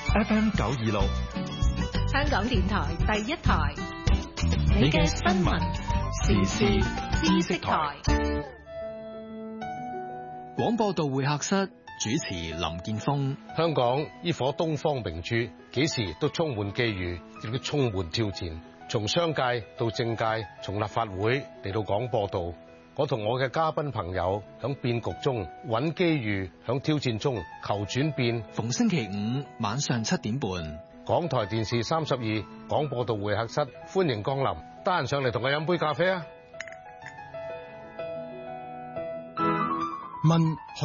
FM 926， 香港電台第一台， 你嘅新聞時事知識台。廣播道會客室主持林健鋒。 香港呢顆東方明珠，幾時都充滿機遇，亦都充滿挑戰。從商界到政界，從立法會嚟到廣播道，我同我嘅嘉賓朋友響變局中揾機遇，響挑戰中求轉變。 逢星期五晚上7點半， 港台電視32廣播道會客室，歡迎光臨。得閒上嚟同我飲杯咖啡啊！ 問